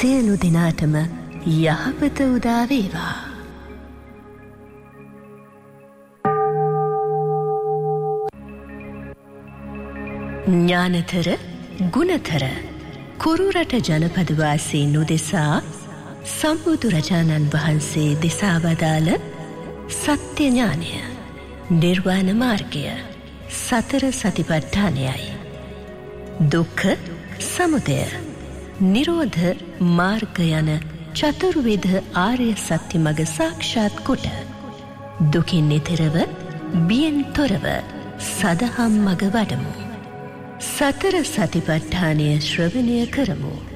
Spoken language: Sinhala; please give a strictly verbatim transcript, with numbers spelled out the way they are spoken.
සියලු දෙනාටම යහපත උදා වේවා. ඥානතර ගුණතර කුරුරට ජනපදවාසීන් උදෙසා සම්බුදුරජාණන් වහන්සේ දෙසා වදාළ සත්‍ය ඥානය, නිර්වාණ මාර්ගය, සතර සතිපට්ඨානයයි. දුක්ඛ සමුදය, නිරෝධ මාර්ග යන චතුර්විධ ආර්ය සත්‍ය මඟ සාක්ෂාත් කොට දුකින් ඈතරව බියෙන් තොරව සදහම් මඟ වඩමු. සතර සතිපට්ඨානය ශ්‍රවණය කරමු.